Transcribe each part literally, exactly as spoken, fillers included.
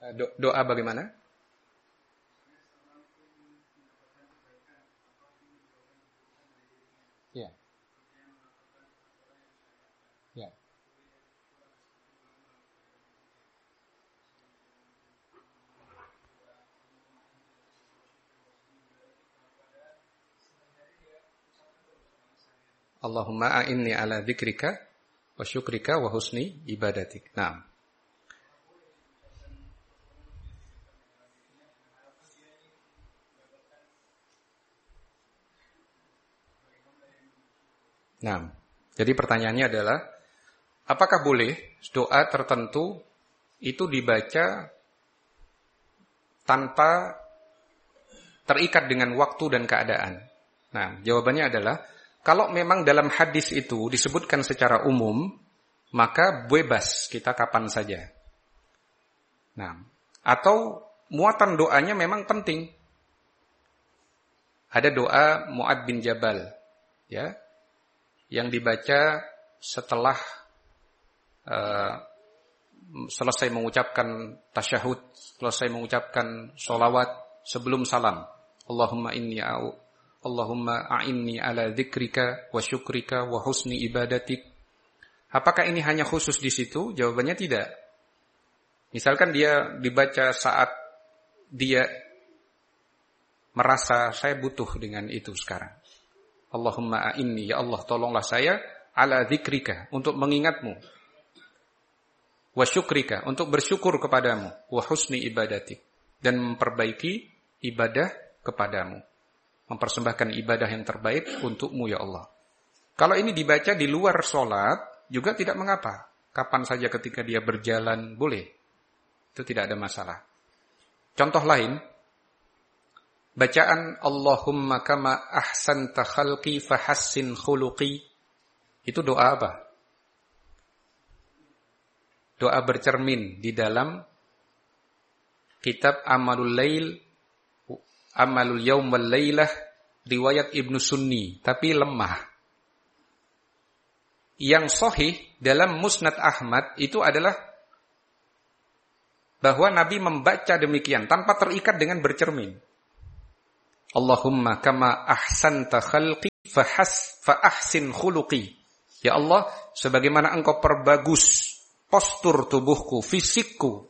Do, doa bagaimana? Ya. Ya. Allahumma a'inni ala dzikrika wa syukrika wa husni ibadatik. Naam. Nah, jadi pertanyaannya adalah, apakah boleh doa tertentu itu dibaca tanpa terikat dengan waktu dan keadaan? Nah, jawabannya adalah, kalau memang dalam hadis itu disebutkan secara umum, maka bebas kita kapan saja. Nah, atau muatan doanya memang penting. Ada doa Mu'adz bin Jabal, ya, yang dibaca setelah uh, selesai mengucapkan tasyahud, selesai mengucapkan sholawat sebelum salam. Allahumma inni a'u, Allahumma a'inni ala dzikrika wa syukrika wa husni ibadatik. Apakah ini hanya khusus di situ? Jawabannya tidak. Misalkan dia dibaca saat dia merasa saya butuh dengan itu sekarang. Allahumma a'inni, ya Allah tolonglah saya ala dzikrika, untuk mengingatmu, wa syukrika, untuk bersyukur kepadamu, wa husni ibadatik, dan memperbaiki ibadah kepadamu, mempersembahkan ibadah yang terbaik untukmu ya Allah. Kalau ini dibaca di luar sholat juga tidak mengapa, kapan saja ketika dia berjalan boleh, itu tidak ada masalah. Contoh lain, bacaan Allahumma kama ahsanta khalqi fahassin khuluqi, itu doa apa? Doa bercermin di dalam kitab Amalul Lail, Amalul Yaum wal Lailah, riwayat Ibnu Sunni, tapi lemah. Yang sahih dalam Musnad Ahmad itu adalah bahwa Nabi membaca demikian tanpa terikat dengan bercermin. Allahumma kama ahsanta khalqi fahas fa ahsin khuluqi. Ya Allah, sebagaimana engkau perbagus postur tubuhku, fisikku,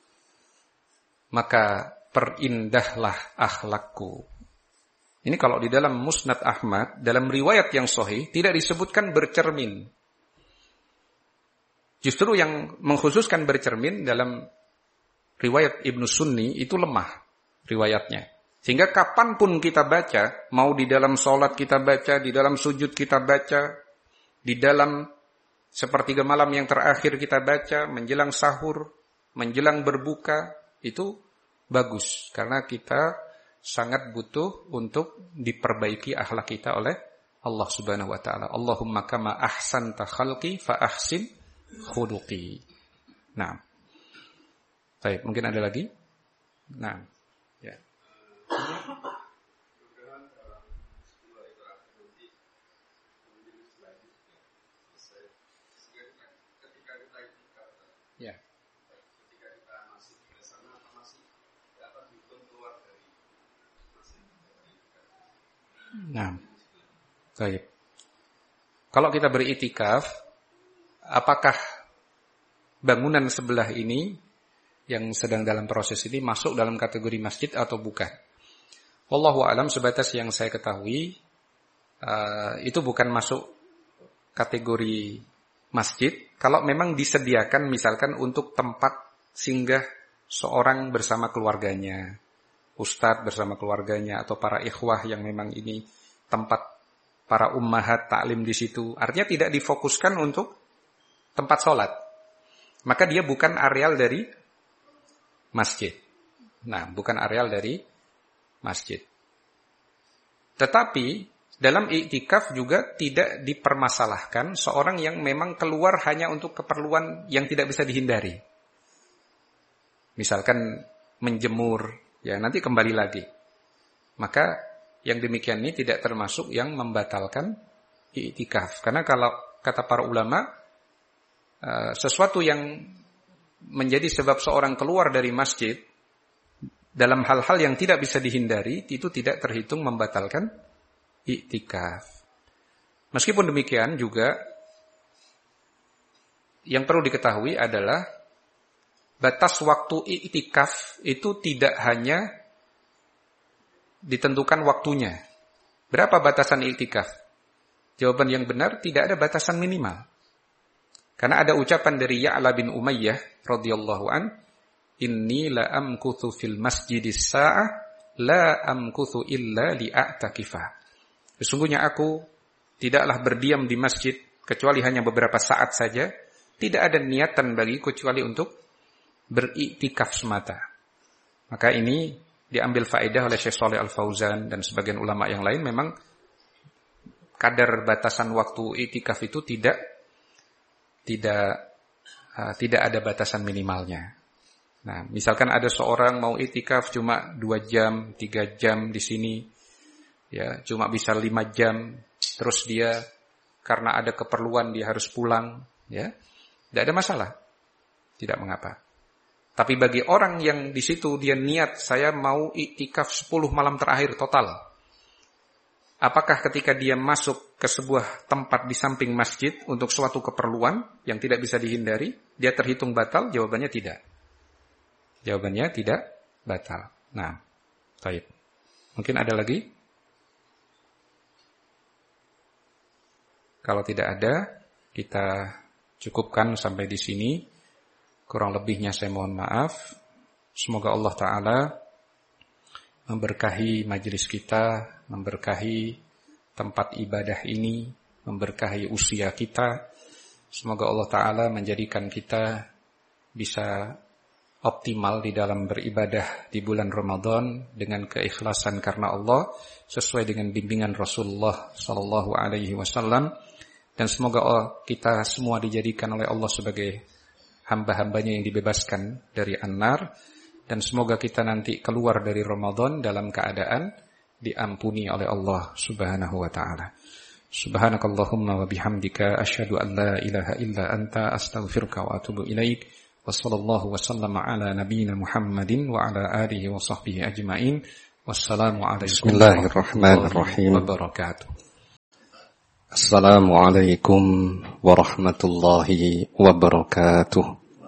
maka perindahlah akhlakku. Ini kalau di dalam Musnad Ahmad, dalam riwayat yang sahih tidak disebutkan bercermin. Justru yang mengkhususkan bercermin dalam riwayat Ibnu Sunni itu lemah riwayatnya. Sehingga kapanpun kita baca, mau di dalam sholat kita baca, di dalam sujud kita baca, di dalam sepertiga malam yang terakhir kita baca, menjelang sahur, menjelang berbuka, itu bagus. Karena kita sangat butuh untuk diperbaiki akhlak kita oleh Allah Subhanahu wa taala. Allahumma kama ahsanta khalqi fa ahsin khuluqi. Nah. Baik, mungkin ada lagi? Nah. Ya. Ya. Nah, baik. Kalau kita beritikaf, apakah bangunan sebelah ini yang sedang dalam proses ini masuk dalam kategori masjid atau bukan? Wallahu a'lam, sebatas yang saya ketahui uh, itu bukan masuk kategori masjid kalau memang disediakan misalkan untuk tempat singgah seorang bersama keluarganya, ustadz bersama keluarganya, atau para ikhwah yang memang ini tempat para ummahat taklim di situ. Artinya tidak difokuskan untuk tempat sholat, maka dia bukan areal dari masjid. Nah, bukan areal dari masjid. Tetapi dalam iktikaf juga tidak dipermasalahkan seorang yang memang keluar hanya untuk keperluan yang tidak bisa dihindari. Misalkan menjemur, ya nanti kembali lagi. Maka yang demikian ini tidak termasuk yang membatalkan iktikaf. Karena kalau kata para ulama, sesuatu yang menjadi sebab seorang keluar dari masjid dalam hal-hal yang tidak bisa dihindari, itu tidak terhitung membatalkan i'tikaf. Meskipun demikian juga, yang perlu diketahui adalah batas waktu i'tikaf itu tidak hanya ditentukan waktunya. Berapa batasan i'tikaf? Jawaban yang benar, tidak ada batasan minimal. Karena ada ucapan dari Ya'la bin Umayyah radhiyallahu an, inni la amkuthu fil masjidis sa'ah la amkuthu illa li'a'takifa. Sesungguhnya aku tidaklah berdiam di masjid kecuali hanya beberapa saat saja. Tidak ada niatan bagi kecuali untuk beriktikaf semata. Maka ini diambil faedah oleh Syekh Shalih Al-Fauzan dan sebagian ulama yang lain. Memang kadar batasan waktu iktikaf itu tidak tidak uh, tidak ada batasan minimalnya. Nah, misalkan ada seorang mau iktikaf cuma dua jam, tiga jam di sini, ya, cuma bisa lima jam, terus dia karena ada keperluan dia harus pulang, ya, tidak ada masalah, tidak mengapa. Tapi bagi orang yang di situ dia niat saya mau iktikaf sepuluh malam terakhir total, apakah ketika dia masuk ke sebuah tempat di samping masjid untuk suatu keperluan yang tidak bisa dihindari, dia terhitung batal? Jawabannya tidak. Jawabannya tidak batal. Nah, baik. Mungkin ada lagi? Kalau tidak ada, kita cukupkan sampai di sini. Kurang lebihnya saya mohon maaf. Semoga Allah Ta'ala memberkahi majelis kita, memberkahi tempat ibadah ini, memberkahi usia kita. Semoga Allah Ta'ala menjadikan kita bisa optimal di dalam beribadah di bulan Ramadan dengan keikhlasan karena Allah, sesuai dengan bimbingan Rasulullah sallallahu alaihi wasallam, dan semoga kita semua dijadikan oleh Allah sebagai hamba-hambanya yang dibebaskan dari an-nar, dan semoga kita nanti keluar dari Ramadan dalam keadaan diampuni oleh Allah Subhanahu wa taala. Subhanakallahumma wa bihamdika asyhadu an la ilaha illa anta astaghfiruka wa atubu ilaik. Wassallallahu wasallama ala nabiyyina Muhammadin wa ala alihi wa sahbihi ajma'in. Wassalamu alaikum warahmatullahi wabarakatuh. Assalamualaikum warahmatullahi wabarakatuh.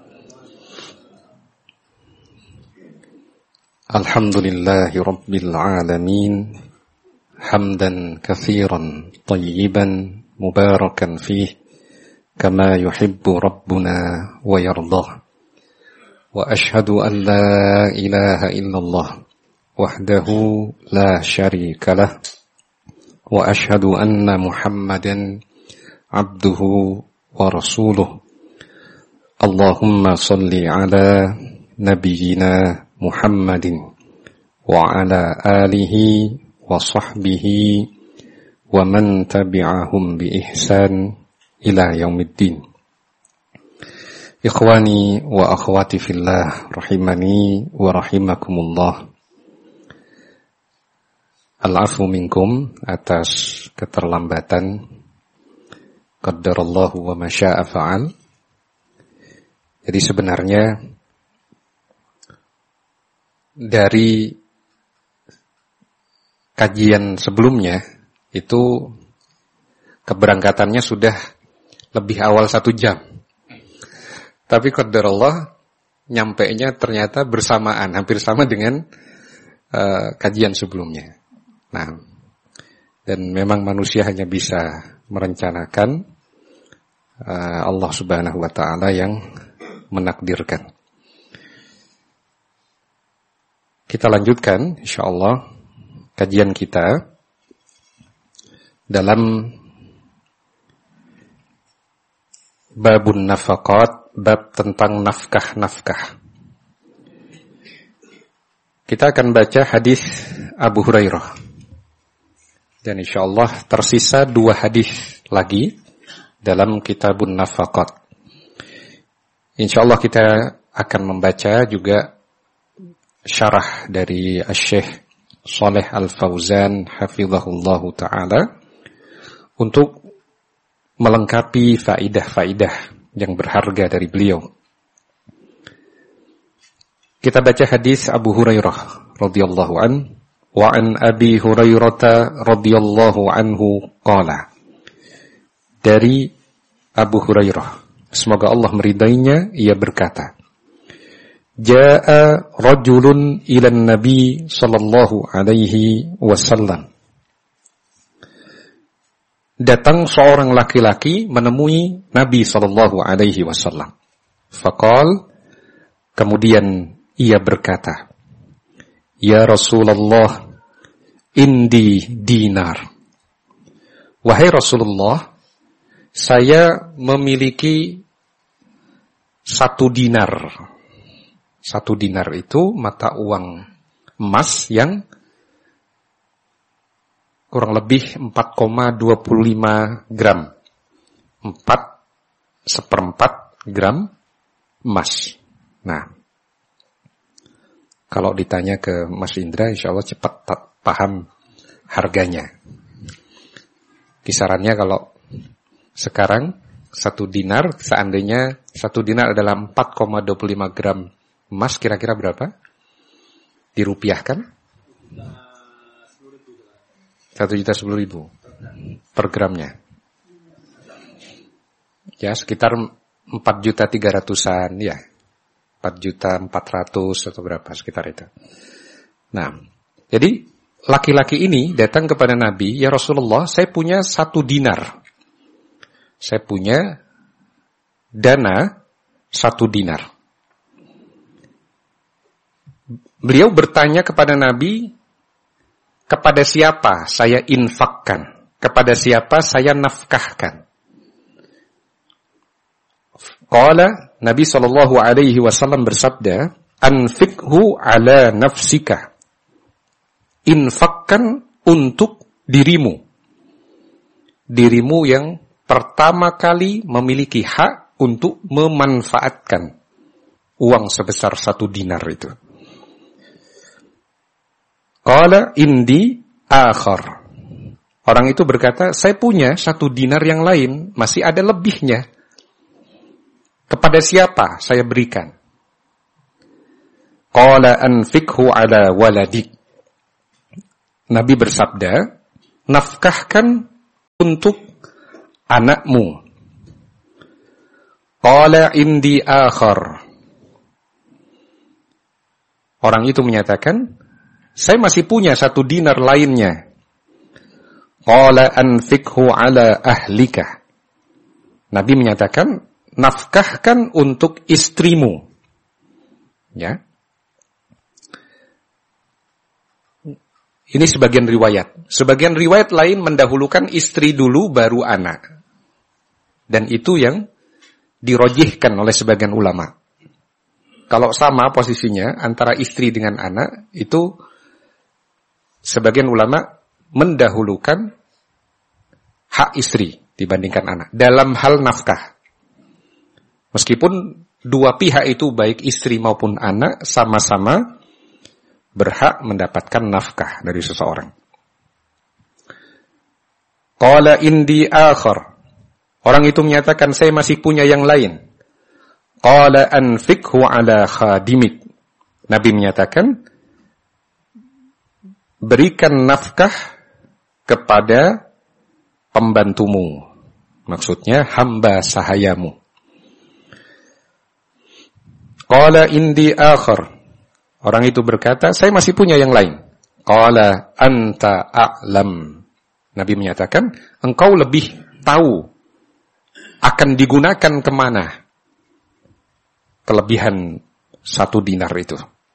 Alhamdulillahi rabbil alamin. Hamdan katsiran tayyiban mubarakan fih kama yuhibbu rabbuna wa yardah. Wa ashhadu an la ilaha illallah wahdahu la syarika lah. Wa ashhadu anna Muhammadan abduhu wa rasuluh. Allahumma salli ala nabiyyina Muhammadin wa ala alihi wa sahbihi wa man tabi'ahum bi ihsan ila yaumiddin. Ikhwani wa akhwati fillah rahimani wa rahimakumullah. Al-afu minkum atas keterlambatan. Qaddarallahu wa ma syaa fa'al. Jadi sebenarnya dari kajian sebelumnya itu keberangkatannya sudah lebih awal satu jam. Tapi qadarullah nyampainya ternyata bersamaan, hampir sama dengan uh, kajian sebelumnya. Nah, dan memang manusia hanya bisa merencanakan, uh, Allah Subhanahu wa taala yang menakdirkan. Kita lanjutkan insyaallah kajian kita dalam babun nafaqat, bab tentang nafkah-nafkah. Kita akan baca hadis Abu Hurairah. Dan insyaallah tersisa dua hadis lagi dalam kitabun nafaqat. Insyaallah kita akan membaca juga syarah dari Asy-Syaikh Shalih Al-Fauzan hafizahullahu taala untuk melengkapi faidah-faidah yang berharga dari beliau. Kita baca hadis Abu Hurairah radhiyallahu an wa an Abi Hurairah radhiyallahu anhu qala. Dari Abu Hurairah, semoga Allah meridainya, ia berkata, Ja'a rajulun ila Nabi sallallahu alaihi wasallam. Datang seorang laki-laki menemui Nabi sallallahu alaihi wasallam. Faqal, kemudian ia berkata, Ya Rasulullah, indi dinar. Wahai Rasulullah, saya memiliki satu dinar. Satu dinar itu mata uang emas yang kurang lebih empat koma dua lima gram. empat seperempat gram emas. Nah, kalau ditanya ke Mas Indra, insya Allah cepat paham harganya. Kisarannya kalau sekarang satu dinar, seandainya satu dinar adalah empat koma dua lima gram emas, kira-kira berapa? Dirupiahkan? Satu juta sepuluh ribu per gramnya. Ya, sekitar empat juta tiga ratusan, ya. empat juta empat ratus atau berapa, sekitar itu. Nah, jadi laki-laki ini datang kepada Nabi, Ya Rasulullah, saya punya satu dinar. Saya punya dana satu dinar. Beliau bertanya kepada Nabi, kepada siapa saya infakkan? Kepada siapa saya nafkahkan? Qala, Nabi sallallahu alaihi wasallam bersabda, anfikhu ala nafsika. Infakkan untuk dirimu. Dirimu yang pertama kali memiliki hak untuk memanfaatkan uang sebesar satu dinar itu. Qala indi akhar. Orang itu berkata, saya punya satu dinar yang lain, masih ada lebihnya. Kepada siapa saya berikan? Qala anfikhu ala waladik. Nabi bersabda, nafkahkan untuk anakmu. Qala indi akhar. Orang itu menyatakan, saya masih punya satu dinar lainnya. Qala anfikhu ala ahlika. Nabi menyatakan, nafkahkan untuk istrimu. Ya. Ini sebagian riwayat. Sebagian riwayat lain mendahulukan istri dulu baru anak. Dan itu yang dirojihkan oleh sebagian ulama. Kalau sama posisinya antara istri dengan anak, itu sebagian ulama mendahulukan hak istri dibandingkan anak dalam hal nafkah. Meskipun dua pihak itu baik istri maupun anak sama-sama berhak mendapatkan nafkah dari seseorang. Qala indi akhar. Orang itu menyatakan saya masih punya yang lain. Qala anfikhu ala khadimik. Nabi menyatakan berikan nafkah kepada pembantumu. Maksudnya hamba sahayamu. Qala indi akhar. Orang itu berkata, saya masih punya yang lain. Qala anta a'lam. Nabi menyatakan, engkau lebih tahu akan digunakan kemana kelebihan satu dinar itu.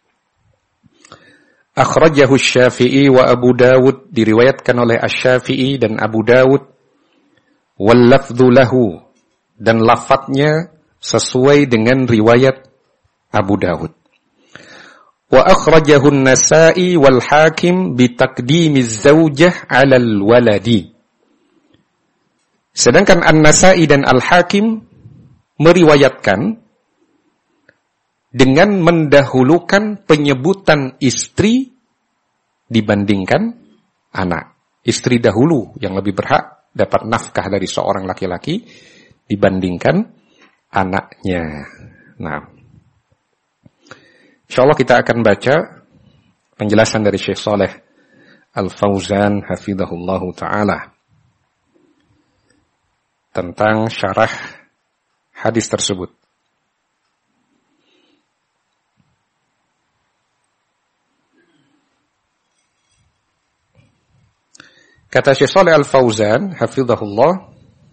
Akhrajahu Syafi'i wa Abu Dawud, diriwayatkan oleh Asy-Syafi'i dan Abu Dawud. Wal lafdhu lahu, dan lafadznya sesuai dengan riwayat Abu Dawud. Wa akhrajahu An-Nasa'i wal Hakim bi taqdimiz zaujah 'alal waladi. Sedangkan An-Nasa'i dan Al-Hakim meriwayatkan dengan mendahulukan penyebutan istri dibandingkan anak. Istri dahulu yang lebih berhak dapat nafkah dari seorang laki-laki dibandingkan anaknya. Nah, Insyaallah kita akan baca penjelasan dari Syekh Shalih Al-Fauzan hafizahullahu taala tentang syarah hadis tersebut. Kata Syekh Shalih Al-Fauzan hafizahullah,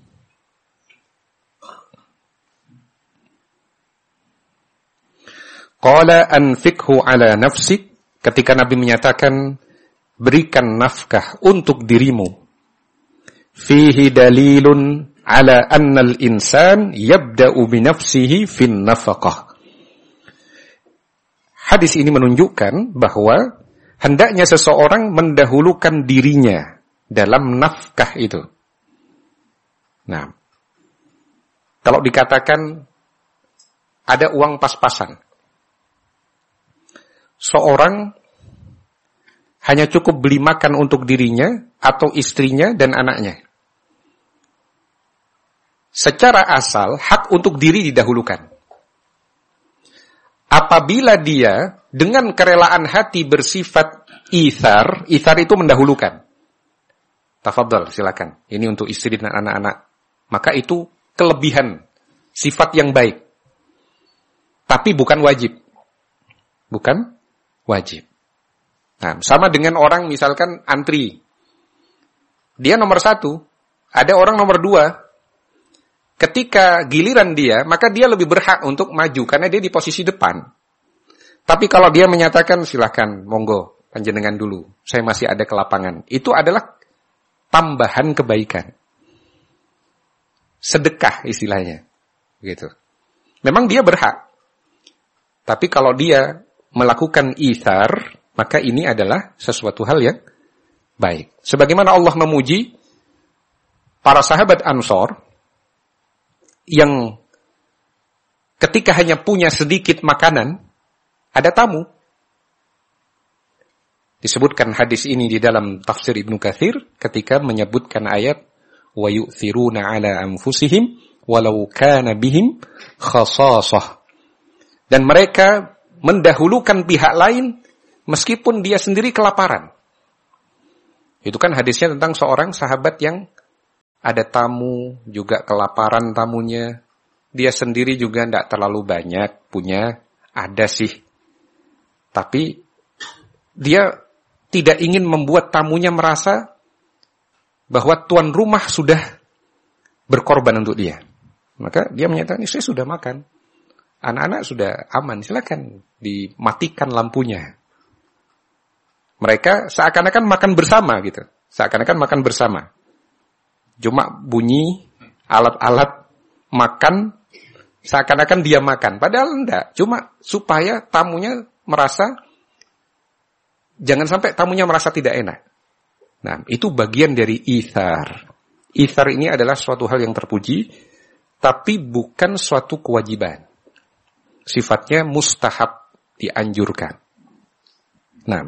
qala anfikhu ala nafsik, ketika Nabi menyatakan berikan nafkah untuk dirimu, fihi dalilun ala annal insan yabda'u bi nafsihi fin nafaqah. Hadis ini menunjukkan bahwa hendaknya seseorang mendahulukan dirinya dalam nafkah itu. Nah, kalau dikatakan ada uang pas-pasan, seorang hanya cukup beli makan untuk dirinya atau istrinya dan anaknya. Secara asal, hak untuk diri didahulukan. Apabila dia dengan kerelaan hati bersifat ithar, ithar itu mendahulukan. Tafadhal, silakan. Ini untuk istri dan anak-anak. Maka itu kelebihan, sifat yang baik. Tapi bukan wajib. Bukan wajib. Nah, sama dengan orang misalkan antri. Dia nomor satu, ada orang nomor dua. Ketika giliran dia, maka dia lebih berhak untuk maju karena dia di posisi depan. Tapi kalau dia menyatakan silakan, monggo, panjenengan dulu, saya masih ada kelapangan. Itu adalah tambahan kebaikan. Sedekah istilahnya. Gitu. Memang dia berhak. Tapi kalau dia melakukan ithar, maka ini adalah sesuatu hal yang baik. Sebagaimana Allah memuji para sahabat Ansor yang ketika hanya punya sedikit makanan, ada tamu. Disebutkan hadis ini di dalam tafsir Ibnu Katsir ketika menyebutkan ayat wa yu'thiruna ala anfusihim walau kana bihim khasasah. Dan mereka mendahulukan pihak lain meskipun dia sendiri kelaparan. Itu kan hadisnya tentang seorang sahabat yang ada tamu, juga kelaparan tamunya. Dia sendiri juga tidak terlalu banyak punya, ada sih. Tapi dia tidak ingin membuat tamunya merasa bahwa tuan rumah sudah berkorban untuk dia. Maka dia menyatakan, saya sudah makan. Anak-anak sudah aman, silakan dimatikan lampunya. Mereka seakan-akan makan bersama gitu. Seakan-akan makan bersama. Cuma bunyi alat-alat makan, seakan-akan dia makan. Padahal enggak. Cuma supaya tamunya merasa, jangan sampai tamunya merasa tidak enak. Nah, itu bagian dari ithar. Ithar ini adalah suatu hal yang terpuji, tapi bukan suatu kewajiban. Sifatnya mustahab, dianjurkan. Nah,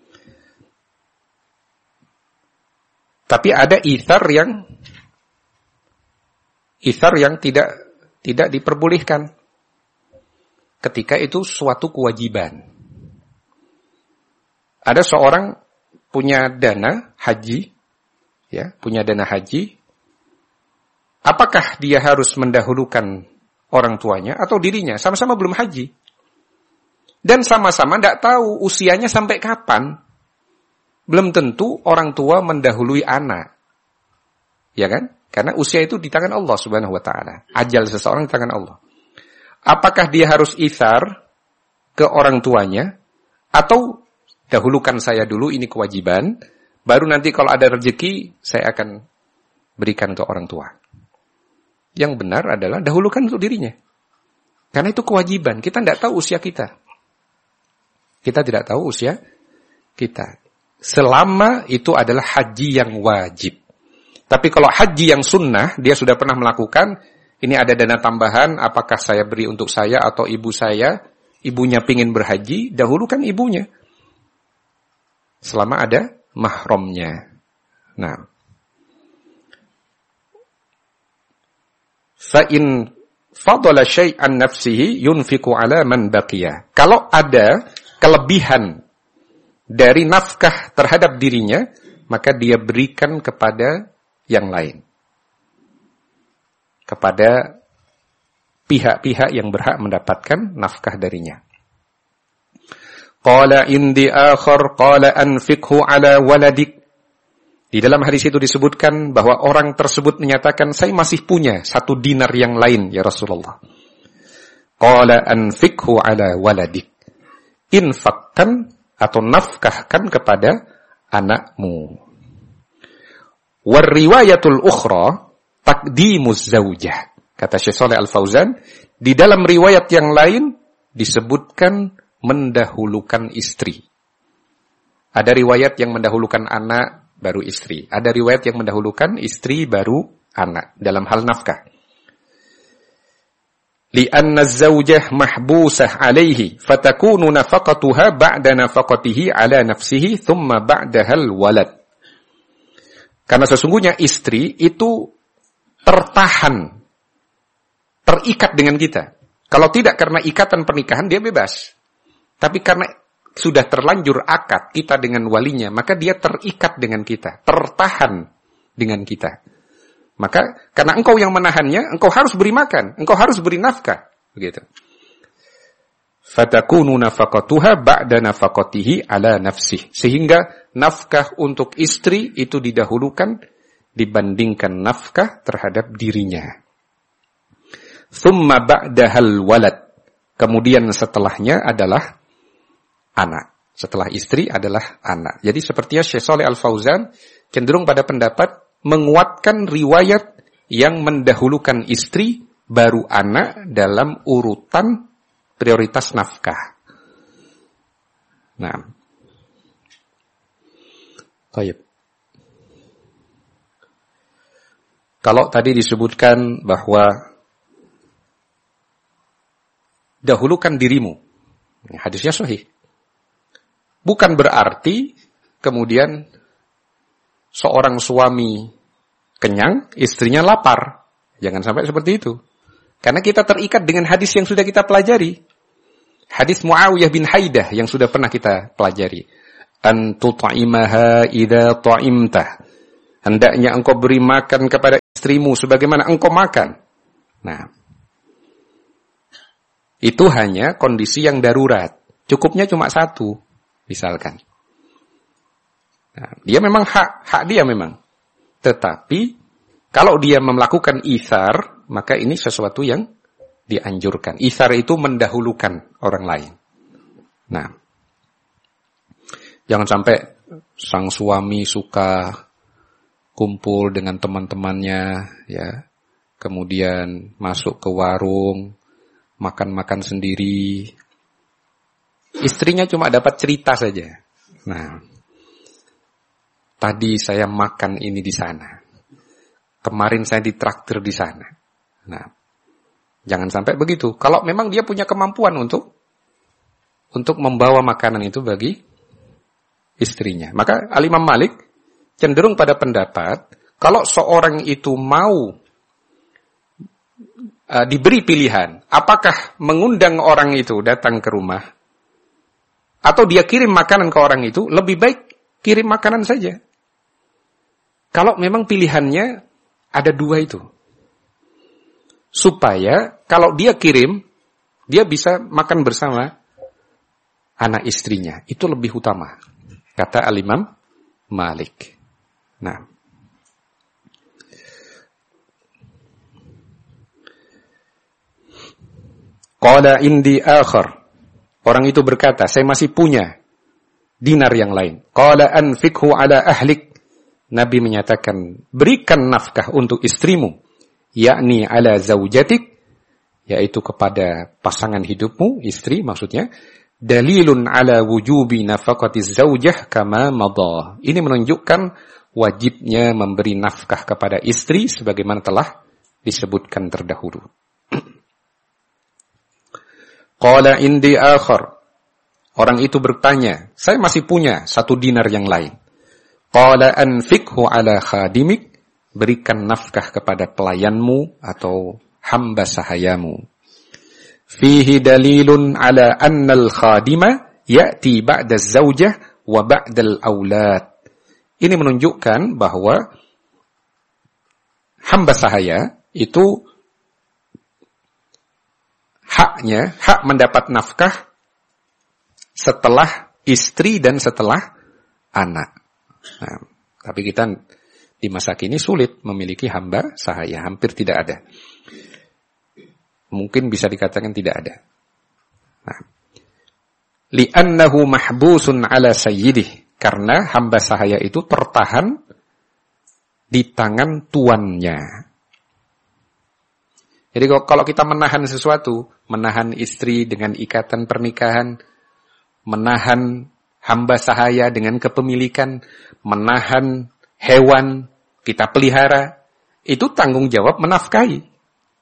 tapi ada ithar yang ithar yang tidak tidak diperbolehkan. Ketika itu suatu kewajiban. Ada seorang punya dana haji, ya, punya dana haji. Apakah dia harus mendahulukan orang tuanya atau dirinya? Sama-sama belum haji. Dan sama-sama tidak tahu usianya sampai kapan. Belum tentu orang tua mendahului anak. Ya kan? Karena usia itu di tangan Allah Subhanahu wa taala. Ajal seseorang di tangan Allah. Apakah dia harus ithar ke orang tuanya atau dahulukan saya dulu, ini kewajiban, baru nanti kalau ada rezeki saya akan berikan untuk orang tua. Yang benar adalah dahulukan untuk dirinya. Karena itu kewajiban. Kita tidak tahu usia kita. Kita tidak tahu usia kita. Selama itu adalah haji yang wajib. Tapi kalau haji yang sunnah, dia sudah pernah melakukan, ini ada dana tambahan, apakah saya beri untuk saya atau ibu saya, ibunya pingin berhaji, dahulukan ibunya. Selama ada mahramnya. Nah. Fa'in fadala syai'an nafsihi yunfiqu ala man baqiya. Kalau ada kelebihan dari nafkah terhadap dirinya, maka dia berikan kepada yang lain. Kepada pihak-pihak yang berhak mendapatkan nafkah darinya. Qala indi akhar qala anfiqhu ala waladik. Di dalam hadis itu disebutkan bahwa orang tersebut menyatakan, saya masih punya satu dinar yang lain ya Rasulullah. Qala anfiqhu ala waladik. Infakkan atau nafkahkan kepada anakmu. Warriwayatul ukhra taqdimuz zaujah. Kata Syekh Shalih Al-Fauzan, di dalam riwayat yang lain disebutkan mendahulukan istri. Ada riwayat yang mendahulukan anak baru istri. Ada riwayat yang mendahulukan istri baru anak dalam hal nafkah. Li'anna az-zawjah mahbusah alaihi fatakunu nafaqatuha ba'da nafaqatihi ala nafsihi thumma ba'dahal walad. Karena sesungguhnya istri itu tertahan, terikat dengan kita. Kalau tidak karena ikatan pernikahan, dia bebas. Tapi karena sudah terlanjur akad kita dengan walinya, maka dia terikat dengan kita, tertahan dengan kita. Maka karena engkau yang menahannya, engkau harus beri makan, engkau harus beri nafkah, begitu. Fatakunu nafaqatuha ba'da nafaqatihi ala nafsih. Sehingga nafkah untuk istri itu didahulukan dibandingkan nafkah terhadap dirinya. Thumma ba'dahal walad. Kemudian setelahnya adalah anak. Setelah istri adalah anak. Jadi sepertinya Syekh Shalih Al-Fauzan cenderung pada pendapat menguatkan riwayat yang mendahulukan istri baru anak dalam urutan prioritas nafkah. Nah. Baik. Kalau tadi disebutkan bahwa dahulukan dirimu. Hadisnya sahih. Bukan berarti kemudian seorang suami kenyang, istrinya lapar. Jangan sampai seperti itu. Karena kita terikat dengan hadis yang sudah kita pelajari. Hadis Muawiyah bin Haidah yang sudah pernah kita pelajari. An tut'imaha idza ta'imta. Hendaknya engkau beri makan kepada istrimu sebagaimana engkau makan. Nah, itu hanya kondisi yang darurat. Cukupnya cuma satu, misalkan. Nah, dia memang hak, hak dia memang. Tetapi, kalau dia melakukan ithar, maka ini sesuatu yang dianjurkan. Ithar itu mendahulukan orang lain. Nah, jangan sampai sang suami suka kumpul dengan teman-temannya, ya, kemudian masuk ke warung, makan-makan sendiri. Istrinya cuma dapat cerita saja. Nah, tadi saya makan ini di sana. Kemarin saya ditraktir di sana. Nah, jangan sampai begitu. Kalau memang dia punya kemampuan untuk untuk membawa makanan itu bagi istrinya. Maka Al-Imam Malik cenderung pada pendapat, kalau seorang itu mau uh, diberi pilihan, apakah mengundang orang itu datang ke rumah, atau dia kirim makanan ke orang itu, lebih baik kirim makanan saja. Kalau memang pilihannya ada dua itu. Supaya kalau dia kirim, dia bisa makan bersama anak istrinya. Itu lebih utama. Kata Al-Imam Malik. Nah. Qala indi akhar. Orang itu berkata, saya masih punya dinar yang lain. Qala anfiqhu ala ahlik. Nabi menyatakan, berikan nafkah untuk istrimu, yakni ala zaujatik, yaitu kepada pasangan hidupmu, istri maksudnya, dalilun ala wujubi nafaqati zaujah kama madha. Ini menunjukkan wajibnya memberi nafkah kepada istri sebagaimana telah disebutkan terdahulu. Qala indi akhar. Orang itu bertanya, saya masih punya satu dinar yang lain. Qala anfiqhu ala khadimik, berikan nafkah kepada pelayanmu atau hamba sahayamu. Fihi dalilun ala annal khadima ya'ti ba'da zaujah wa ba'dal aulad. Ini menunjukkan bahwa hamba sahaya itu haknya, hak mendapat nafkah setelah istri dan setelah anak. Nah, tapi kita di masa kini sulit memiliki hamba sahaya, hampir tidak ada. Mungkin bisa dikatakan tidak ada. Nah, li'annahu mahbusun ala sayyidih, karena hamba sahaya itu tertahan di tangan tuannya. Jadi kalau kita menahan sesuatu, menahan istri dengan ikatan pernikahan, menahan hamba sahaya dengan kepemilikan, menahan hewan kita pelihara, itu tanggung jawab menafkahi.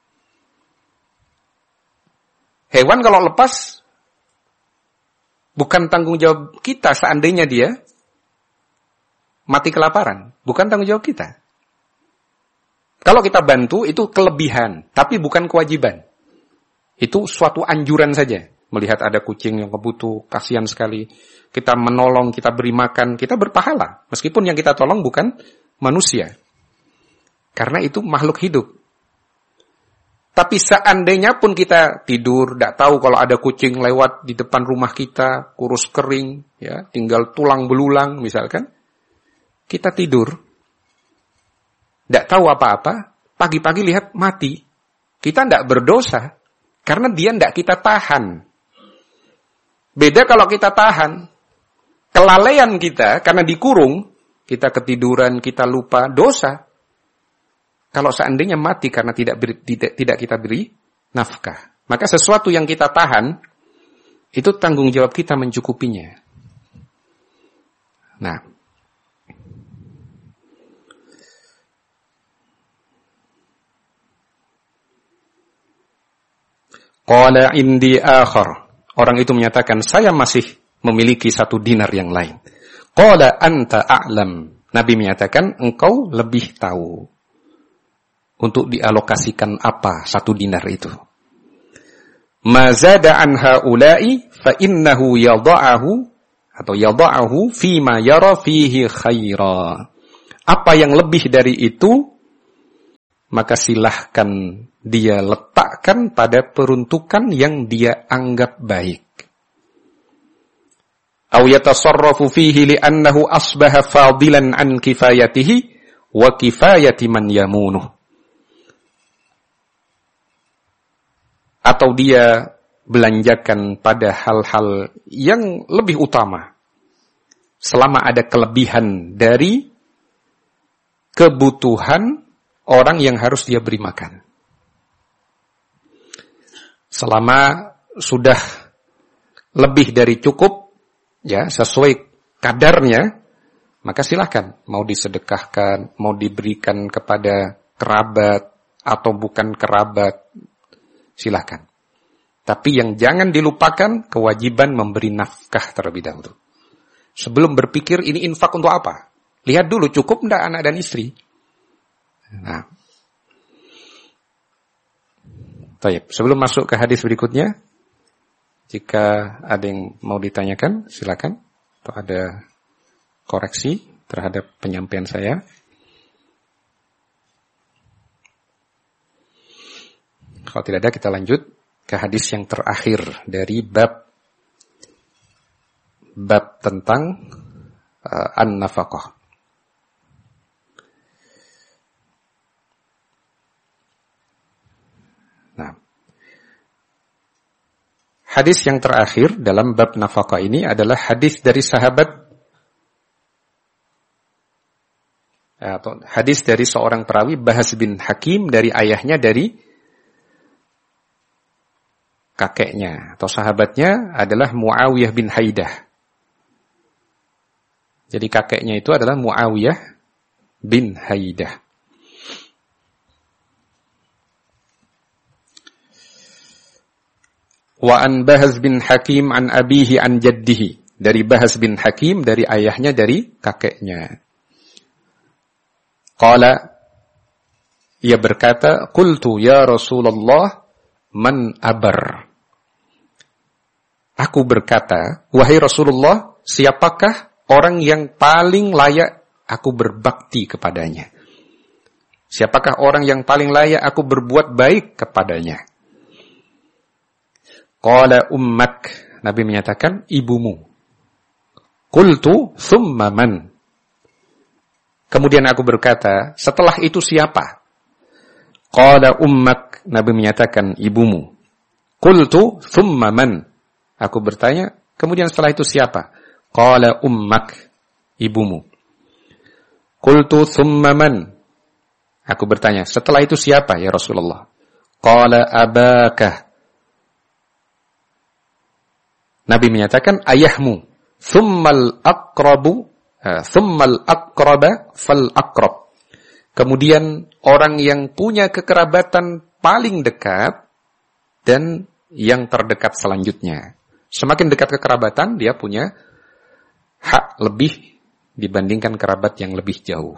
Hewan kalau lepas, bukan tanggung jawab kita seandainya dia mati kelaparan. Bukan tanggung jawab kita. Kalau kita bantu, itu kelebihan, tapi bukan kewajiban. Itu suatu anjuran saja. Melihat ada kucing yang kebutuh, kasihan sekali. Kita menolong, kita beri makan, kita berpahala. Meskipun yang kita tolong bukan manusia. Karena itu makhluk hidup. Tapi seandainya pun kita tidur, tidak tahu kalau ada kucing lewat di depan rumah kita, kurus kering, ya, tinggal tulang belulang misalkan, kita tidur, tidak tahu apa-apa, pagi-pagi lihat mati, kita tidak berdosa, karena dia tidak kita tahan. Beda kalau kita tahan, kelalaian kita karena dikurung, kita ketiduran, kita lupa, dosa. Kalau seandainya mati karena tidak beri, tidak, tidak kita beri nafkah, maka sesuatu yang kita tahan, itu tanggung jawab kita mencukupinya. Nah, qala indi akhar. Orang itu menyatakan, saya masih memiliki satu dinar yang lain. Qala anta a'lam. Nabi menyatakan, engkau lebih tahu. Untuk dialokasikan apa satu dinar itu. Ma zada an haula'i fa innahu yadha'ahu atau yadha'ahu fima yara fihi khaira. Apa yang lebih dari itu, maka silahkan dia letakkan pada peruntukan yang dia anggap baik. Aw yatasarrafu fihi li'annahu asbaha fadilan an kifayatihi wa kifayati man yamunuh. Atau dia belanjakan pada hal-hal yang lebih utama. Selama ada kelebihan dari kebutuhan orang yang harus dia beri makan. Selama sudah lebih dari cukup, ya sesuai kadarnya, maka silahkan. Mau disedekahkan, mau diberikan kepada kerabat, atau bukan kerabat, silakan. Tapi yang jangan dilupakan kewajiban memberi nafkah terlebih dahulu. Sebelum berpikir ini infak untuk apa? Lihat dulu cukup enggak anak dan istri. Nah. Baik, sebelum masuk ke hadis berikutnya, jika ada yang mau ditanyakan, silakan. Atau ada koreksi terhadap penyampaian saya. Kalau tidak ada, kita lanjut ke hadis yang terakhir dari bab bab tentang uh, an-nafaqah. Nah, hadis yang terakhir dalam bab nafaqah ini adalah hadis dari sahabat atau hadis dari seorang perawi, Bahas bin Hakim, dari ayahnya, dari kakeknya atau sahabatnya adalah Muawiyah bin Haidah. Jadi kakeknya itu adalah Muawiyah bin Haidah. Wa an Bahas bin Hakim an abihi an jaddihi. Dari Bahas bin Hakim, dari ayahnya, dari kakeknya. Qala, ia berkata, "Qultu ya Rasulullah, man abar?" Aku berkata, "Wahai Rasulullah, siapakah orang yang paling layak aku berbakti kepadanya? Siapakah orang yang paling layak aku berbuat baik kepadanya?" Qala ummak. Nabi menyatakan, ibumu. Qultu thumma man. Kemudian aku berkata, setelah itu siapa? Qala ummak. Nabi menyatakan, ibumu. Qultu thumma man. Aku bertanya, kemudian setelah itu siapa? Qala ummak. Ibumu. Qultu thumma man. Aku bertanya, setelah itu siapa ya Rasulullah? Qala abaka. Nabi menyatakan, ayahmu. Thummal aqrabu. Thummal aqraba fal aqrab. Kemudian orang yang punya kekerabatan paling dekat dan yang terdekat selanjutnya. Semakin dekat kekerabatan, dia punya hak lebih dibandingkan kerabat yang lebih jauh.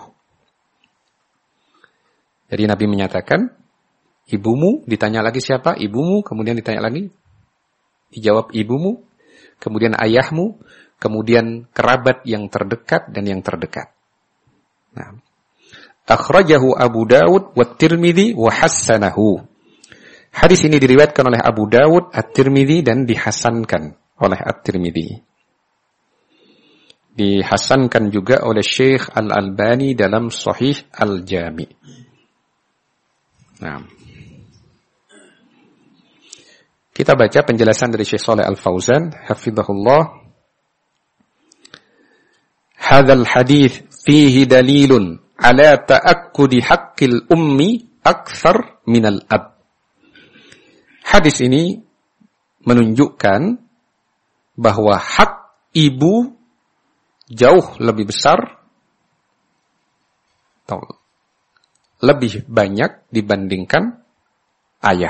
Jadi Nabi menyatakan, ibumu, ditanya lagi siapa? Ibumu, kemudian ditanya lagi, dijawab ibumu, kemudian ayahmu, kemudian kerabat yang terdekat dan yang terdekat. Nah, akhrajahu Abu Dawud wa Tirmidzi wa hassanahu. Hadis ini diriwayatkan oleh Abu Dawud, At-Tirmidzi dan dihasankan oleh At-Tirmidzi. Dihasankan juga oleh Syekh Al-Albani dalam Sahih Al-Jami'. Nah, kita baca penjelasan dari Syekh Shalih Al-Fauzan, hafizahullah. Hadzal hadits fihi dalilun ala ta'akkudi haqqil ummi aktsar minal ab. Hadis ini menunjukkan bahwa hak ibu jauh lebih besar atau lebih banyak dibandingkan ayah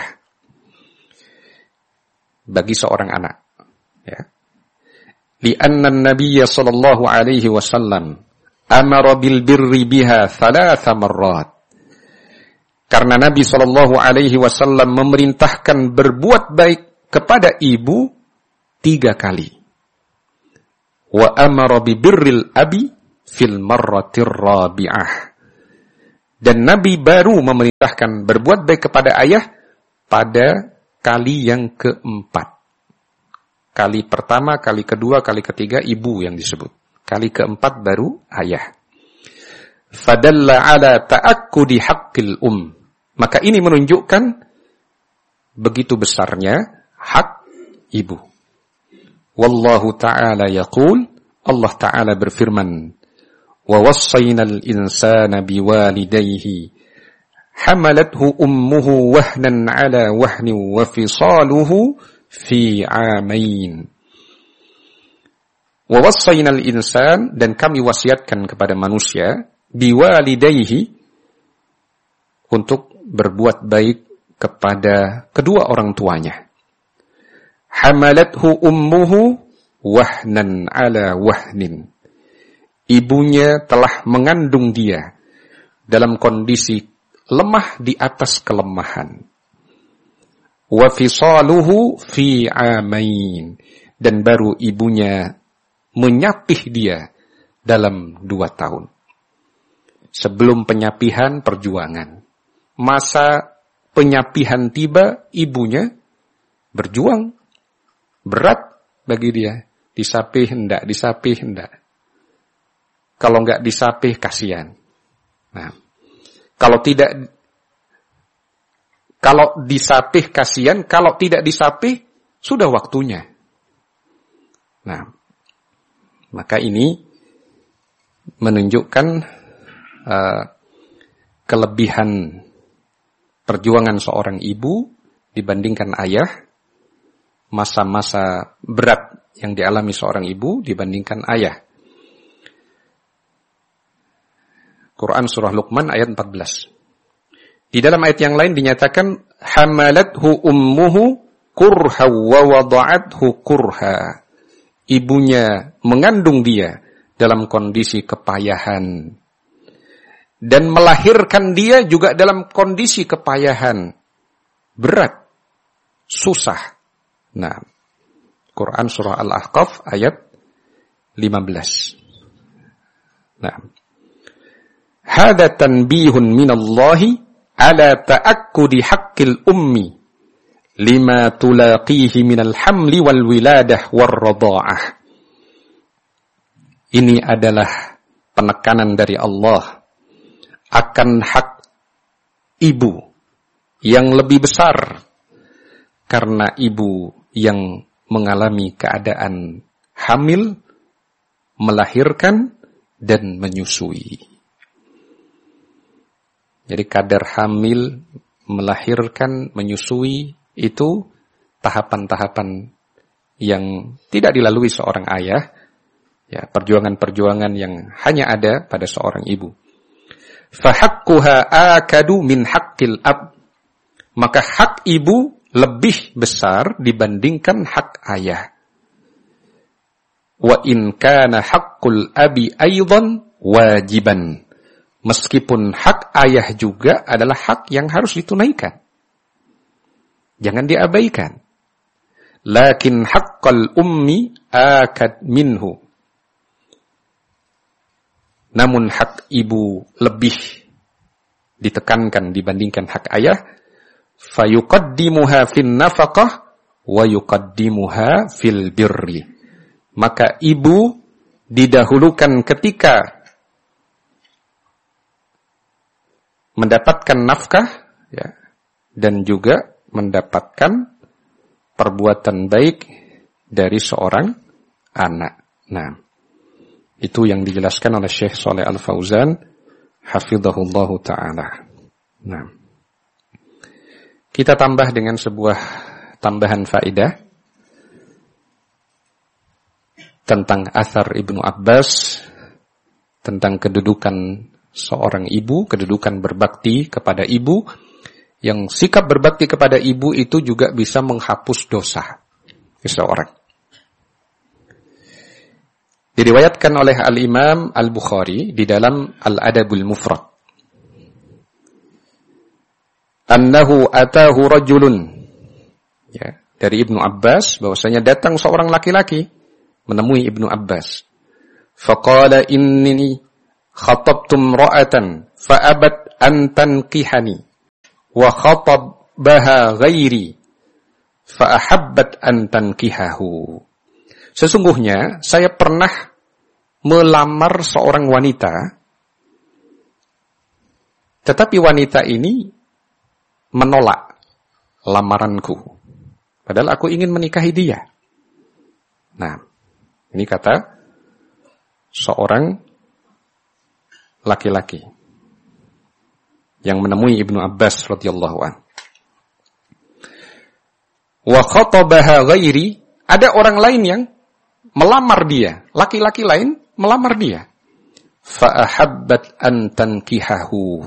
bagi seorang anak. Ya. Li'anna an-nabiy sallallahu alaihi wasallam amara bil birri biha thalatha marrat. Karena Nabi sallallahu alaihi wasallam memerintahkan berbuat baik kepada ibu tiga kali. Wa amara bi birril abi fil marratir rabi'ah. Dan Nabi baru memerintahkan berbuat baik kepada ayah pada kali yang keempat. Kali pertama, kali kedua, kali ketiga ibu yang disebut. Kali keempat baru ayah. Fadalla ala ta'akkudi haqqil um. Maka ini menunjukkan begitu besarnya hak ibu. Wallahu ta'ala yaqul, Allah ta'ala berfirman, wa wassaynal insana biwalidayhi hamalathu ummuhu wahnan ala wahnin wa fisaluhu fi amain. Wa wassaynal insan, dan kami wasiatkan kepada manusia biwalidayhi, untuk berbuat baik kepada kedua orang tuanya. Hamalathu ummuhu wahnan ala wahnin. Ibunya telah mengandung dia dalam kondisi lemah di atas kelemahan. Wa fisaluhu fi amain. Dan baru ibunya menyapih dia dalam dua tahun. Sebelum penyapihan, perjuangan. Masa penyapihan tiba, ibunya berjuang. Berat bagi dia. Disapih hendak, disapih hendak. Kalau enggak disapih, kasihan. Nah, kalau tidak, kalau disapih kasihan, kalau tidak disapih, sudah waktunya. Nah, maka ini menunjukkan uh, kelebihan perjuangan seorang ibu dibandingkan ayah, masa-masa berat yang dialami seorang ibu dibandingkan ayah. Quran Surah Luqman ayat empat belas. Di dalam ayat yang lain dinyatakan, hamalathu ummuhu kurha wa wada'athu kurha. Ibunya mengandung dia dalam kondisi kepayahan. dan melahirkan dia juga dalam kondisi kepayahan, berat, susah. Nah, Quran surah Al-Ahqaf ayat lima belas. Nah, hada tanbihun minallahi ala ta'akkudi haqqil ummi lima tulaqihi minal hamli wal wiladah war radha'ah. Ini adalah penekanan dari Allah akan hak ibu yang lebih besar karena ibu yang mengalami keadaan hamil, melahirkan dan menyusui. Jadi kadar hamil, melahirkan, menyusui itu tahapan-tahapan yang tidak dilalui seorang ayah, ya, perjuangan-perjuangan yang hanya ada pada seorang ibu. Fahaqquha akadu min haqqil ab. Maka hak ibu lebih besar dibandingkan hak ayah. Wa in kana haqqul abi aidan wajiban. Meskipun hak ayah juga adalah hak yang harus ditunaikan. Jangan diabaikan. Lakin haqqal ummi akad minhu. Namun hak ibu lebih ditekankan dibandingkan hak ayah. Fayuqaddimuha fin nafaqah wa yuqaddimuha fil birri. Maka ibu didahulukan ketika mendapatkan nafkah, ya, dan juga mendapatkan perbuatan baik dari seorang anak. Nah, itu yang dijelaskan oleh Syekh Shalih Al-Fauzan hafizahullahu taala. Nah, kita tambah dengan sebuah tambahan faedah tentang athar Ibnu Abbas tentang kedudukan seorang ibu, kedudukan berbakti kepada ibu, yang sikap berbakti kepada ibu itu juga bisa menghapus dosa seseorang. Diriwayatkan oleh Al-Imam Al-Bukhari di dalam Al-Adabul Mufrad. Annahu atahu rajulun. Ya, dari Ibnu Abbas bahwasanya datang seorang laki-laki menemui Ibnu Abbas. Faqala innini khatabtum ra'atan fa'abat an tankihani wa khatabaha ghairi fa'ahabbat an tankihahu. Sesungguhnya saya pernah melamar seorang wanita, tetapi wanita ini menolak lamaranku, padahal aku ingin menikahi dia. Nah, ini kata seorang laki-laki yang menemui Ibnu Abbas radhiyallahu an. Wa khatabaha ghairi, ada orang lain yang melamar dia, laki-laki lain melamar dia. Fa ahabbat an tankihahu.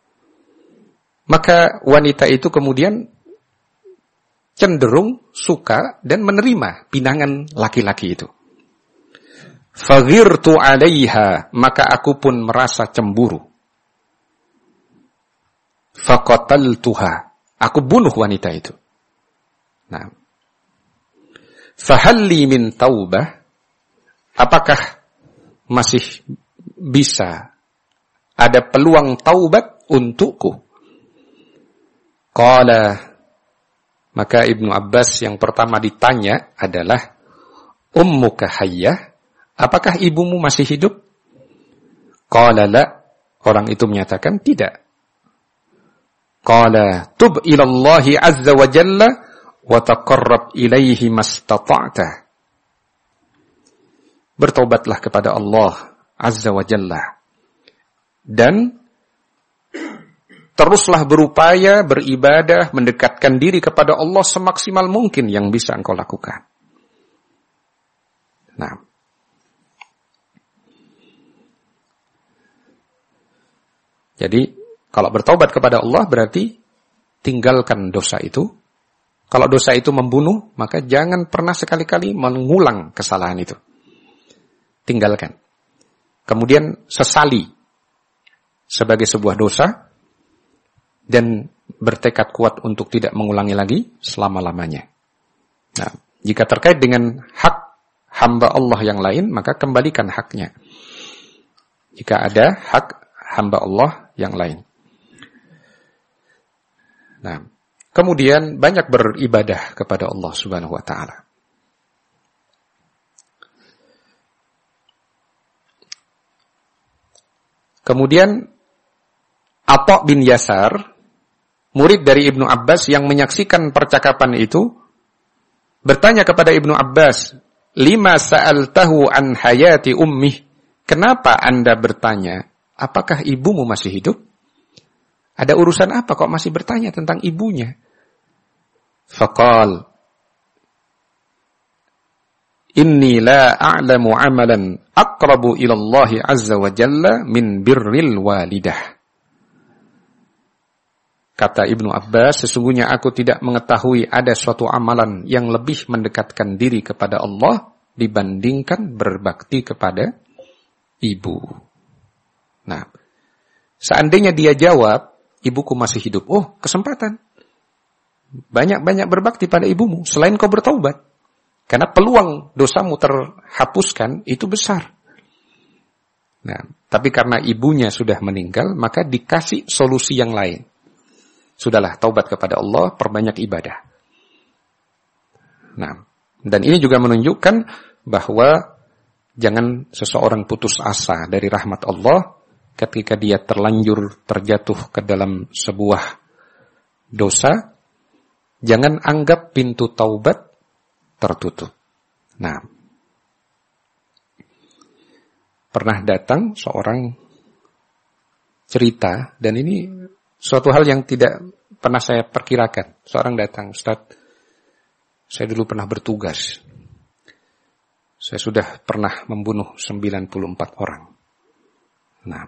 Maka wanita itu kemudian cenderung suka dan menerima pinangan laki-laki itu. Faghirtu 'alaiha, maka aku pun merasa cemburu. Faqataltuha, aku bunuh wanita itu. Nah, fahalli min taubah, apakah masih bisa ada peluang taubat untukku? Qala, maka Ibnu Abbas yang pertama ditanya adalah, ummuka hayyah, apakah ibumu masih hidup? Qala la, orang itu menyatakan tidak. Qala tub ilallahi azza wa jalla wa taqarrab ilaihi mastata'ta. Bertobatlah kepada Allah azza wa jalla dan teruslah berupaya beribadah, mendekatkan diri kepada Allah semaksimal mungkin yang bisa engkau lakukan. Nah, jadi kalau bertobat kepada Allah berarti tinggalkan dosa itu. Kalau dosa itu membunuh, maka jangan pernah sekali-kali mengulang kesalahan itu. Tinggalkan. Kemudian sesali sebagai sebuah dosa dan bertekad kuat untuk tidak mengulangi lagi selama-lamanya. Nah, jika terkait dengan hak hamba Allah yang lain, maka kembalikan haknya. Jika ada hak hamba Allah yang lain. Nah, kemudian banyak beribadah kepada Allah Subhanahu wa taala. Kemudian Atha bin Yasar, murid dari Ibnu Abbas yang menyaksikan percakapan itu, bertanya kepada Ibnu Abbas, "Lima sa'altahu an hayati ummih?" Kenapa Anda bertanya, apakah ibumu masih hidup? Ada urusan apa kok masih bertanya tentang ibunya? Faqal, "Inni la a'lamu amalan aqrabu ila Allah azza wa jalla min birril walidah." Kata Ibnu Abbas, sesungguhnya aku tidak mengetahui ada suatu amalan yang lebih mendekatkan diri kepada Allah dibandingkan berbakti kepada ibu. Nah, seandainya dia jawab, ibuku masih hidup, oh kesempatan. Banyak-banyak berbakti pada ibumu, selain kau bertaubat. Karena peluang dosamu terhapuskan itu besar. Nah, tapi karena ibunya sudah meninggal, maka dikasih solusi yang lain. Sudahlah, taubat kepada Allah, perbanyak ibadah. Nah, dan ini juga menunjukkan bahwa jangan seseorang putus asa dari rahmat Allah ketika dia terlanjur terjatuh ke dalam sebuah dosa. Jangan anggap pintu taubat tertutup. Nah, pernah datang seorang cerita, dan ini suatu hal yang tidak pernah saya perkirakan. Seorang datang, "Ustaz, saya dulu pernah bertugas. Saya sudah pernah membunuh sembilan puluh empat orang. Nah,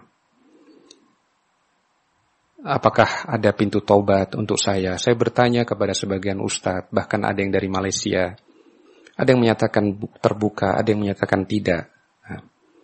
apakah ada pintu taubat untuk saya?" Saya bertanya kepada sebagian ustaz, bahkan ada yang dari Malaysia. Ada yang menyatakan terbuka, ada yang menyatakan tidak. Nah,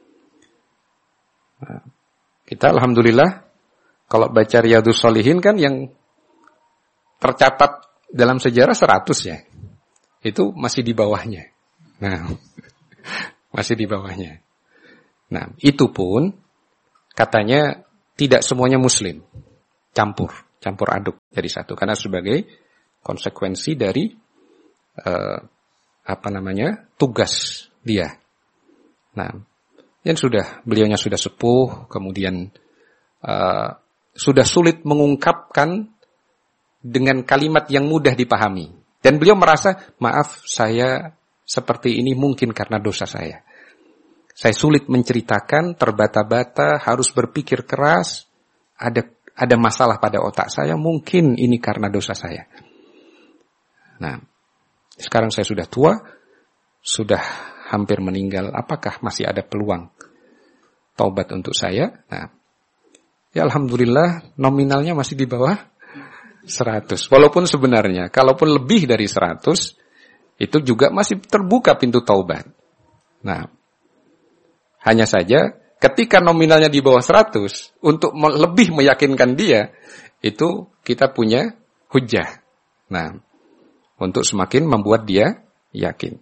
nah, kita alhamdulillah, kalau baca Riyadhus Shalihin kan yang tercatat dalam sejarah seratus ya. Itu masih di bawahnya. Nah, masih di bawahnya. Nah, itu pun katanya tidak semuanya muslim. Campur, campur aduk jadi satu. Karena sebagai konsekuensi dari uh, apa namanya? tugas dia. Nah, yang sudah beliaunya sudah sepuh, kemudian uh, sudah sulit mengungkapkan dengan kalimat yang mudah dipahami. Dan beliau merasa, maaf saya seperti ini mungkin karena dosa saya. Saya sulit menceritakan, terbata-bata, harus berpikir keras, ada ada masalah pada otak saya, mungkin ini karena dosa saya. Nah, sekarang saya sudah tua, sudah hampir meninggal, apakah masih ada peluang taubat untuk saya? Nah, ya alhamdulillah nominalnya masih di bawah seratus. Walaupun sebenarnya, kalaupun lebih dari seratus, itu juga masih terbuka pintu taubat. Nah, hanya saja ketika nominalnya di bawah seratus, untuk lebih meyakinkan dia, itu kita punya hujah. Nah, untuk semakin membuat dia yakin.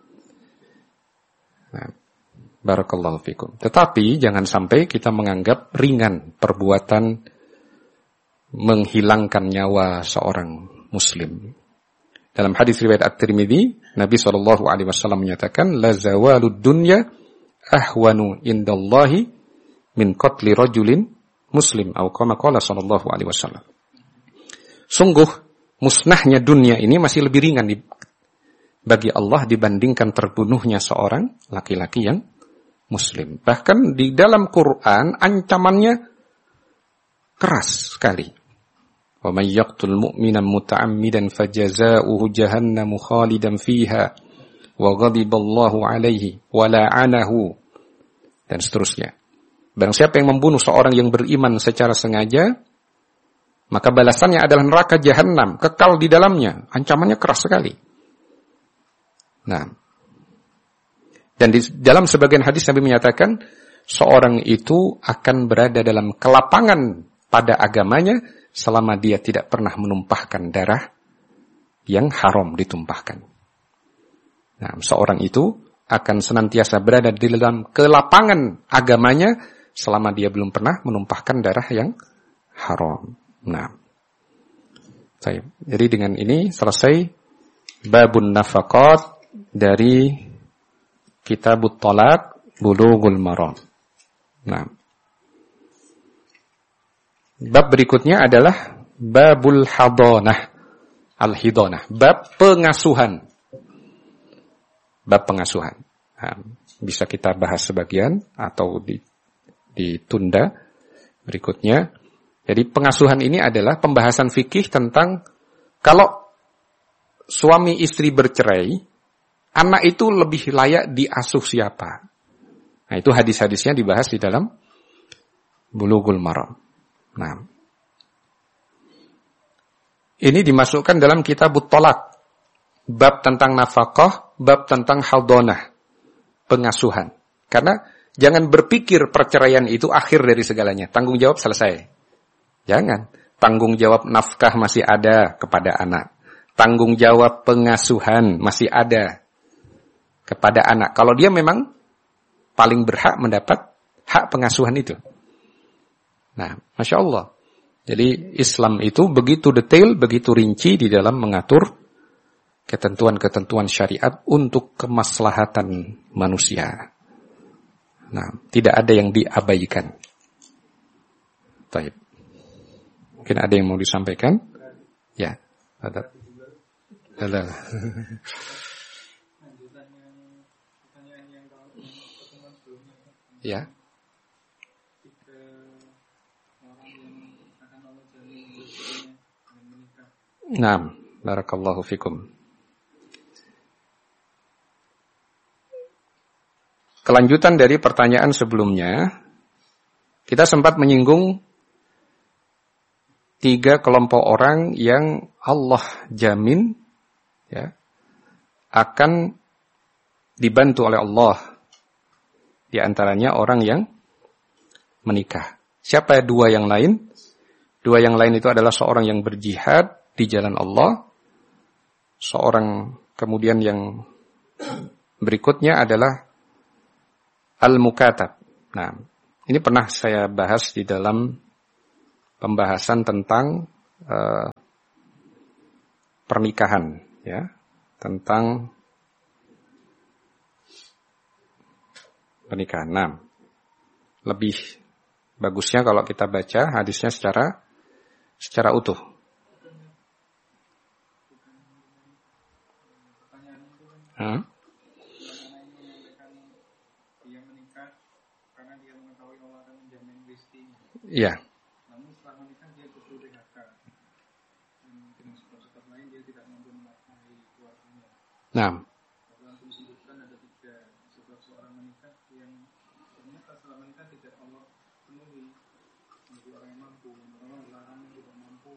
Nah, barakallahu fikum. Tetapi jangan sampai kita menganggap ringan perbuatan menghilangkan nyawa seorang muslim. Dalam hadis riwayat At-Tirmidzi, Nabi sallallahu alaihi wasallam menyatakan, "La zawalud dunya ahwanu indallahi min qatli rajulin muslim," atau kama qala sallallahu alaihi wasallam. Sungguh musnahnya dunia ini masih lebih ringan di, bagi Allah dibandingkan terbunuhnya seorang laki-laki yang muslim. Bahkan di dalam Quran ancamannya keras sekali. Wa may yaqtul mu'mina muta'ammidan fajazaohu jahannamu khalidan fiha wa ghadiballahu alaihi wa la'anahu, dan seterusnya. Barang siapa yang membunuh seorang yang beriman secara sengaja, maka balasannya adalah neraka jahanam, kekal di dalamnya. Ancamannya keras sekali. Nah, dan di dalam sebagian hadis Nabi menyatakan, seorang itu akan berada dalam kelapangan pada agamanya selama dia tidak pernah menumpahkan darah yang haram ditumpahkan. Nah, seorang itu akan senantiasa berada di dalam kelapangan agamanya selama dia belum pernah menumpahkan darah yang haram. Nah, jadi dengan ini selesai babun nafaqat dari Kitabut Thalaq Bulughul Maram. Nah, bab berikutnya adalah babul hadonah, al-hidonah, bab pengasuhan. Bab pengasuhan. Nah, bisa kita bahas sebagian atau di, ditunda berikutnya. Jadi pengasuhan ini adalah pembahasan fikih tentang kalau suami istri bercerai, anak itu lebih layak diasuh siapa. Nah, itu hadis-hadisnya dibahas di dalam Bulughul Maram. Nah, ini dimasukkan dalam Kitabut Thalaq. Bab tentang nafkah, bab tentang hadonah, pengasuhan. Karena jangan berpikir perceraian itu akhir dari segalanya. Tanggung jawab selesai. Jangan. Tanggung jawab nafkah masih ada kepada anak. Tanggung jawab pengasuhan masih ada kepada anak. Kalau dia memang paling berhak mendapat hak pengasuhan itu. Nah, Masya Allah. Jadi Islam itu begitu detail, begitu rinci di dalam mengatur ketentuan-ketentuan syariat untuk kemaslahatan manusia. Nah, tidak ada yang diabaikan. Baik. Mungkin ada yang mau disampaikan? Ya, ada. Ada. Ya. Naam, barakallahu fikum. Kelanjutan dari pertanyaan sebelumnya, kita sempat menyinggung tiga kelompok orang yang Allah jamin ya, akan dibantu oleh Allah. Di antaranya orang yang menikah. Siapa dua yang lain? Dua yang lain itu adalah seorang yang berjihad di jalan Allah. Seorang kemudian yang berikutnya adalah al-mukatab. Nah, ini pernah saya bahas di dalam pembahasan tentang uh, pernikahan, ya, tentang pernikahan. Nah, lebih bagusnya kalau kita baca hadisnya secara secara utuh. Huh? Iya. Namun setelah menikah dia justru D H K. Dan dengan sebab-sebab lain dia tidak mampu menafkahi keluarganya. Nah. Dalam disebutkan ada tiga sebab seorang menikah yang ternyata setelah menikah tidak Allah penuhi. Menjadi orang yang mampu, orang yang dilarang yang tidak mampu